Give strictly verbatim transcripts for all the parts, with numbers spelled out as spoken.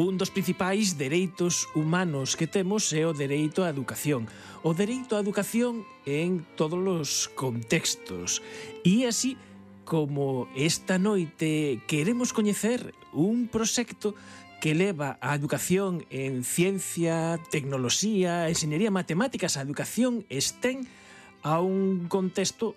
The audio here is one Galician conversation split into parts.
Un dos principais dereitos humanos que temos é o dereito á educación. O dereito á educación en todos os contextos. E así como esta noite queremos coñecer un proxecto que leva a educación en ciencia, tecnoloxía, enxeñería, matemáticas, a educación STEM a un contexto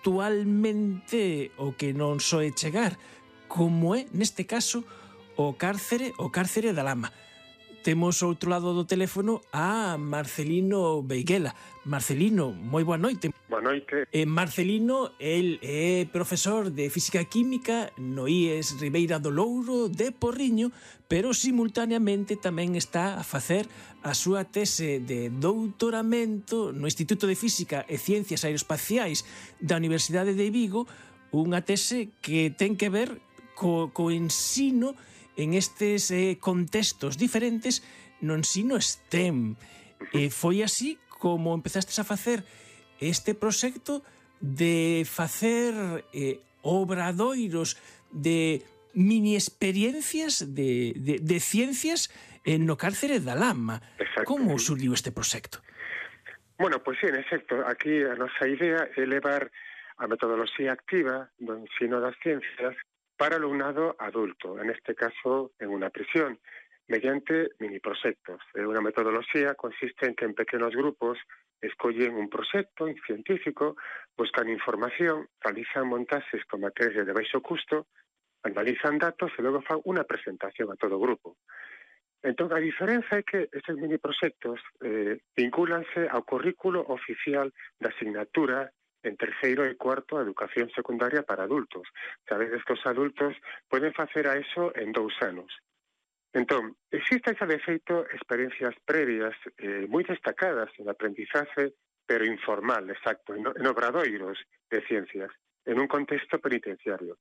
habitualmente o que non soe chegar, como é, neste caso, o cárcere, o cárcere da Lama. Temos ao outro lado do teléfono a Marcelino Beiguela. Marcelino, moi boa noite. Boa noite. Eh, Marcelino, el é profesor de Física e Química no I E S Ribeira do Louro de Porriño, pero simultaneamente tamén está a facer a súa tese de doutoramento no Instituto de Física e Ciencias Aeroespaciais da Universidade de Vigo, unha tese que ten que ver co, co ensino en estes eh, contextos diferentes no ensino STEM. E foi así como empezastes a facer este proxecto de facer eh, obradoiros de mini experiencias de, de, de ciencias eh, no cárcere da Lama. Exacto. Como surdiu este proxecto? Bueno, pois pues sí, en efecto, aquí a nosa idea é levar a metodoloxía activa do ensino das ciencias para alumnado adulto, en este caso en unha prisión, mediante mini-proxectos. Unha metodoloxía consiste en que en pequenos grupos escollen un proxecto científico, buscan información, realizan montaxes con materias de baixo custo, analizan datos e logo fan unha presentación a todo o grupo. Entón, a diferenza é que estes mini-proxectos eh, vincúlanse ao currículo oficial da asignatura en terceiro e cuarto a educación secundaria para adultos. Sabedes que os adultos poden facer a eso en dous anos. Entón, existen xa de feito experiencias previas eh, moi destacadas en aprendizaje, pero informal, exacto, en, en obradoiros de ciencias, en un contexto penitenciario.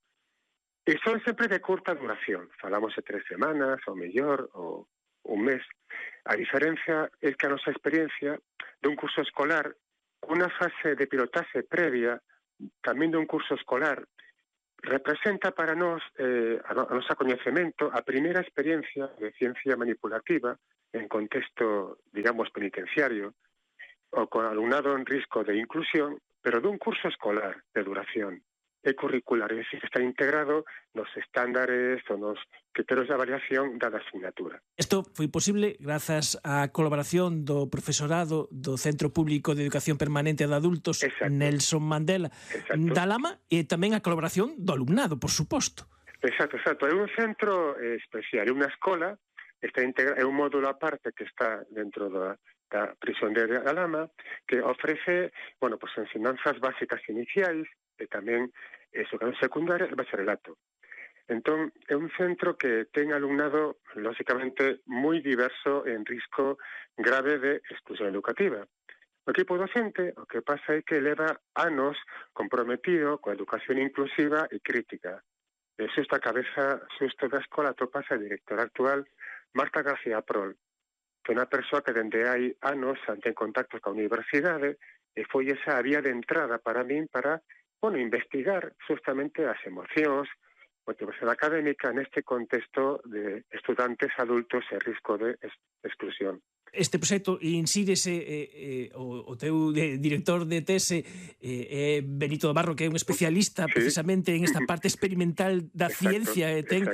E son sempre de curta duración, falamos de tres semanas, ou mellor, ou un mes. A diferencia é que a nosa experiencia dun curso escolar unha fase de pilotaxe previa, tamén dun curso escolar, representa para nós, eh, a, no, a nosa coñecemento, a primeira experiencia de ciencia manipulativa en contexto, digamos, penitenciario, ou con alumnado en risco de inclusión, pero dun curso escolar de duración. É curricular, é dicir, está integrado nos estándares ou nos criterios de avaliación da asignatura. Isto foi posible grazas á colaboración do profesorado do Centro Público de Educación Permanente de Adultos, exacto, Nelson Mandela, exacto, da Lama, e tamén a colaboración do alumnado, por suposto. Exacto, exacto. É un centro eh, especial, é unha escola, está integra- é un módulo aparte que está dentro da, da prisión de da Lama, que ofrece, bueno, pues, ensinanzas básicas iniciais, e tamén educación secundaria e bacharelato. Entón, é un centro que ten alumnado, lógicamente, moi diverso en risco grave de exclusión educativa. O equipo docente, o que pasa é que leva anos comprometido coa educación inclusiva e crítica. E xusto a cabeza, xusto da escola, topas a directora actual, Marta García Prol, que é unha persoa que dende hai anos mantén contactos coa universidade e foi esa vía de entrada para min para bueno, investigar justamente as emocións, motivación académica neste contexto de estudantes adultos en risco de ex- exclusión. Este proxecto insírese eh, eh, o, o teu de, director de tese eh, é Benito Barro, que é un especialista, sí, precisamente en esta parte experimental da exacto, ciencia, e ten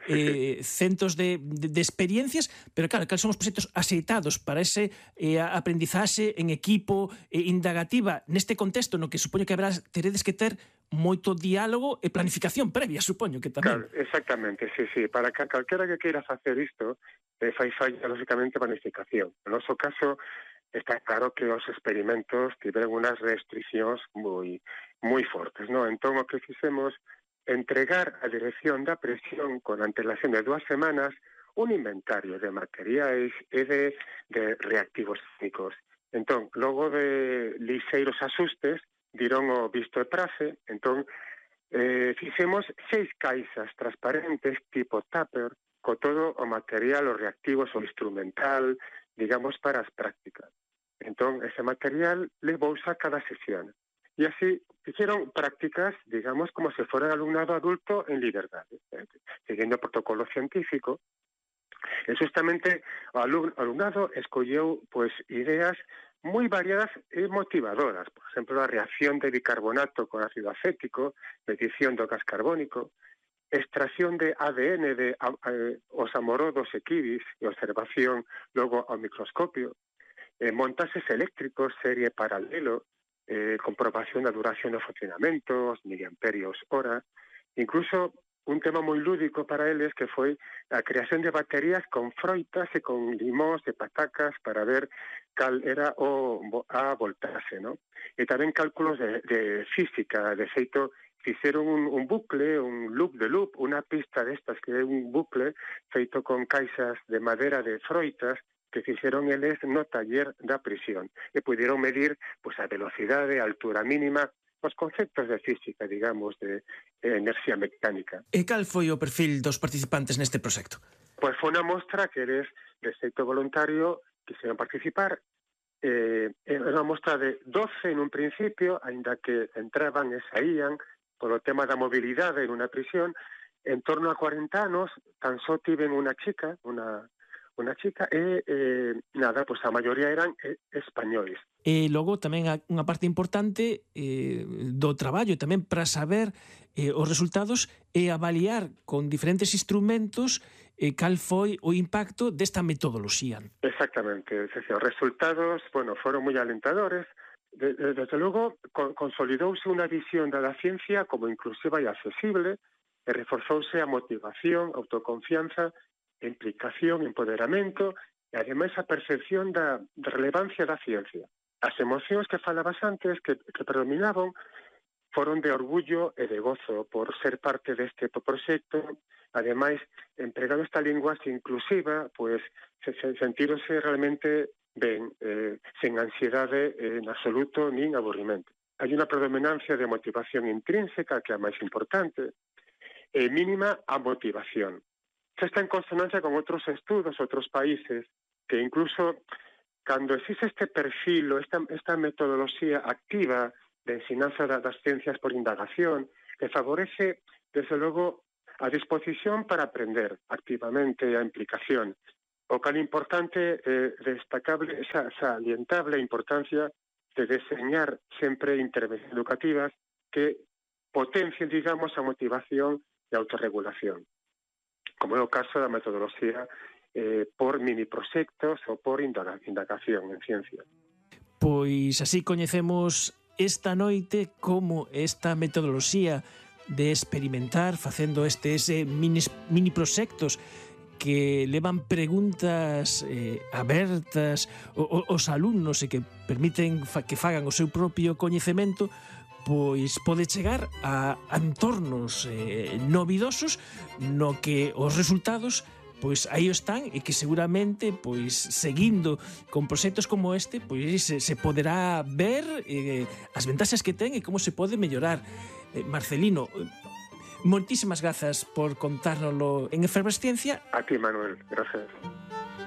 eh, centos de, de, de experiencias, pero claro, cal son os proxectos aceitados para ese eh, aprendizaxe en equipo eh, indagativa neste contexto no que supoño que habrá, teredes que ter moito diálogo e planificación previa, supoño que tamén. Claro, exactamente, sí, sí, para que calquera que queira facer isto, eh, fai falla, lógicamente, planificación. No noso caso, está claro que os experimentos tiveron unhas restriccións moi moi fortes, non? Entón, o que fixemos entregar a dirección da prisión con antelación de dúas semanas un inventario de materiais e de, de reactivos técnicos. Entón, logo de lixeiros asustes, diron o visto de praxe, entón, eh, fixemos seis caixas transparentes tipo tupper, co todo o material, os reactivos, o instrumental, digamos, para as prácticas. Entón, ese material levouse a cada sesión. E así hicieron prácticas, digamos, como se fuera alumnado adulto en liberdade, eh, seguindo o protocolo científico, E justamente o alumnado escolleu pois ideas moi variadas e motivadoras. Por exemplo, a reacción de bicarbonato con ácido acético, medición do gas carbónico, extracción de A D N de eh, os amorodos equidis e observación logo ao microscopio, eh, montaxes eléctricos, serie paralelo, eh, comprobación da duración do funcionamento, os miliamperios hora, incluso un tema moi lúdico para eles que foi a creación de baterías con froitas e con limóns e patacas para ver cal era o, a voltaxe, ¿no? E tamén cálculos de, de física, de feito, fixeron un, un bucle, un loop de loop, unha pista destas que é un bucle feito con caixas de madera de froitas que fixeron eles no taller da prisión e puderon medir pois, a velocidade, a altura mínima, os conceptos de física, digamos, de, de enerxía mecánica. E cal foi o perfil dos participantes neste proxecto? Pois foi unha mostra que eles, de xeito voluntario, quixeron participar. Eh, era unha mostra de doce en un principio, aínda que entraban e saían, polo tema da mobilidade en unha prisión, en torno a cuarenta anos, tan só tiven unha chica, unha, unha chica, e eh, nada, pois a maioría eran eh, españois. E logo tamén unha parte importante eh, do traballo tamén para saber eh, os resultados e avaliar con diferentes instrumentos eh, cal foi o impacto desta metodoloxía. Exactamente, es decir, os resultados, bueno, foron moi alentadores. De, de, desde logo, con, consolidouse unha visión da, da ciencia como inclusiva e accesible e reforzouse a motivación, autoconfianza, implicación, empoderamento e ademais a percepción da, da relevancia da ciencia. As emocións que falabas antes, que, que predominaban, foron de orgullo e de gozo por ser parte deste proxecto. Ademais, empregando esta linguaxe inclusiva, pois se, se sentíronse realmente ben, eh, sen ansiedade en absoluto nin aburrimento. Hai unha predominancia de motivación intrínseca, que é a máis importante, e mínima a motivación. Xa está en consonancia con outros estudos, outros países, que incluso cando existe este perfil ou esta, esta metodoloxía activa de ensinanza das ciencias por indagación, que favorece, desde logo, a disposición para aprender activamente a implicación. O cal importante, eh, destacable, esa salientable importancia de deseñar sempre intervencións educativas que potencien, digamos, a motivación e a autorregulación, como é o caso da metodoloxía eh, por mini proxectos ou por indagación en ciencia. Pois así coñecemos esta noite como esta metodoloxía de experimentar facendo estes eh, mini, mini proxectos que levan preguntas eh, abertas aos alumnos e que permiten fa, que fagan o seu propio coñecemento, pois pode chegar a, a entornos eh, novidosos no que os resultados pois aí están e que seguramente pois seguindo con proxectos como este pois se, se poderá ver eh, as ventaxas que ten e como se pode mellorar. eh, Marcelino, moitísimas grazas por contárnoslo en Efervesciencia. A ti, Manuel, gracias.